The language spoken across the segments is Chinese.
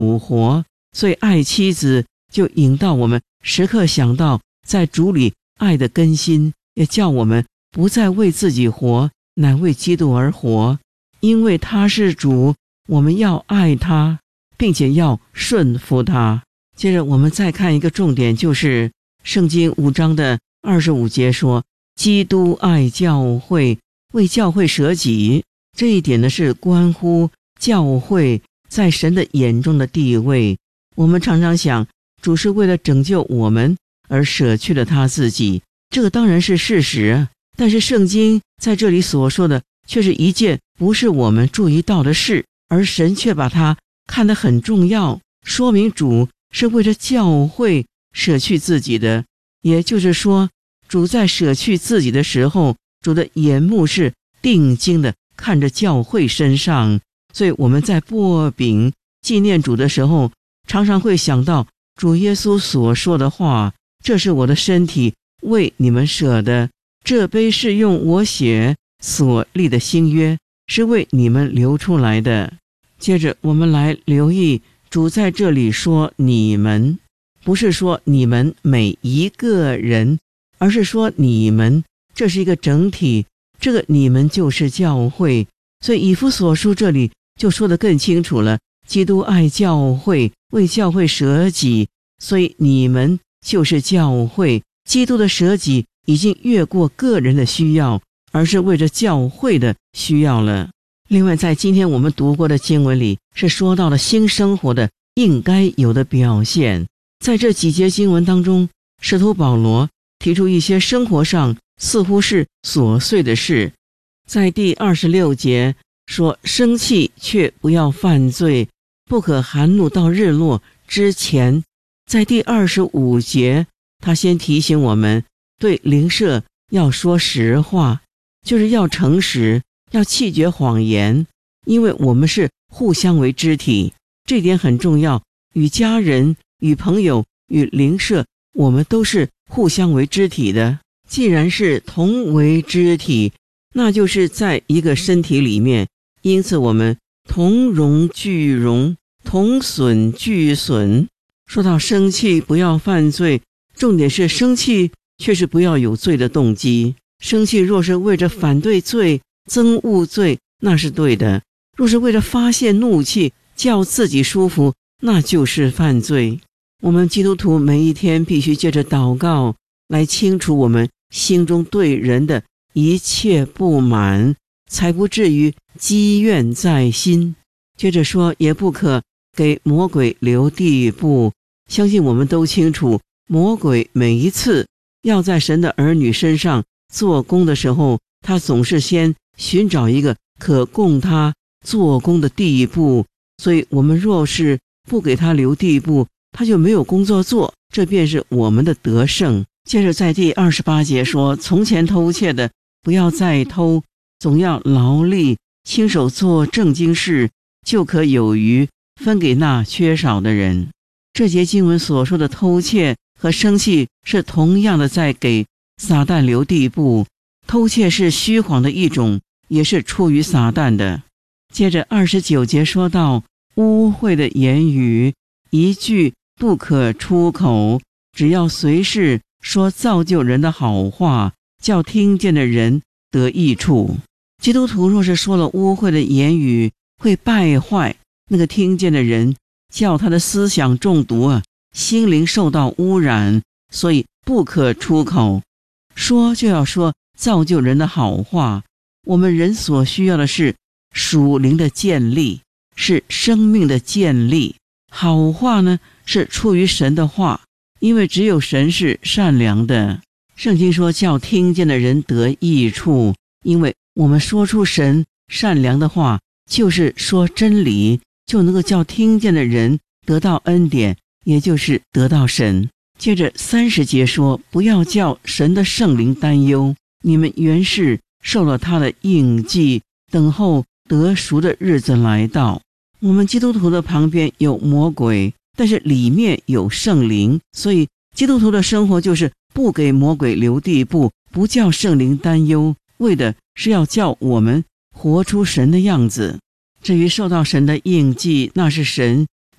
主活，所以爱妻子就引导我们时刻想到在主里爱的更新，也叫我们不再为自己活，乃为基督而活。因为他是主，我们要爱他，并且要顺服他。接着我们再看一个重点，就是圣经5章的25节说，基督爱教会，为教会舍己。这一点呢，是关乎教会在神的眼中的地位。我们常常想，主是为了拯救我们而舍去了他自己，这个当然是事实，但是圣经在这里所说的却是一件不是我们注意到的事，而神却把它看得很重要，说明主是为了教会舍去自己的。也就是说，主在舍去自己的时候，主的眼目是定睛的看着教会身上。所以我们在擘饼纪念主的时候，常常会想到主耶稣所说的话，这是我的身体，为你们舍的，这杯是用我血所立的新约，是为你们流出来的。接着我们来留意，主在这里说你们，不是说你们每一个人，而是说你们，这是一个整体，这个你们就是教会。所以以弗所书这里就说得更清楚了，基督爱教会，为教会舍己，所以你们就是教会。基督的舍己已经越过个人的需要，而是为着教会的需要了。另外，在今天我们读过的经文里，是说到了新生活的应该有的表现。在这几节经文当中，使徒保罗提出一些生活上似乎是琐碎的事。在第26节说，生气却不要犯罪，不可含怒到日落之前。在第25节，他先提醒我们对邻舍要说实话，就是要诚实，要弃绝谎言，因为我们是互相为肢体，这点很重要。与家人、与朋友、与邻舍，我们都是互相为肢体的。既然是同为肢体，那就是在一个身体里面，因此我们同荣俱荣，同损俱损。说到生气不要犯罪，重点是生气却是不要有罪的动机。生气若是为着反对罪、憎恶罪，那是对的；若是为了发泄怒气，叫自己舒服，那就是犯罪。我们基督徒每一天必须借着祷告来清除我们心中对人的一切不满，才不至于积怨在心。接着说，也不可给魔鬼留地步。相信我们都清楚，魔鬼每一次要在神的儿女身上做工的时候，他总是先寻找一个可供他做工的地步。所以我们若是不给他留地步，他就没有工作做，这便是我们的得胜。接着在第28节说，从前偷窃的不要再偷，总要劳力，亲手做正经事，就可有余，分给那缺少的人。这节经文所说的偷窃和生气是同样的在给撒旦留地步。偷窃是虚谎的一种，也是出于撒旦的。接着29节说到，污秽的言语一句不可出口，只要随时说造就人的好话，叫听见的人得益处。基督徒若是说了污秽的言语，会败坏那个听见的人，叫他的思想中毒，心灵受到污染，所以不可出口。说就要说造就人的好话。我们人所需要的是属灵的建立，是生命的建立。好话呢，是出于神的话，因为只有神是善良的。圣经说叫听见的人得益处，因为我们说出神善良的话，就是说真理，就能够叫听见的人得到恩典，也就是得到神。接着30节说，不要叫神的圣灵担忧，你们原是受了他的印记，等候得赎的日子来到。我们基督徒的旁边有魔鬼，但是里面有圣灵，所以基督徒的生活就是不给魔鬼留地步，不叫圣灵担忧，为的是要叫我们活出神的样子。至于受到神的印记，那是神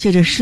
借着圣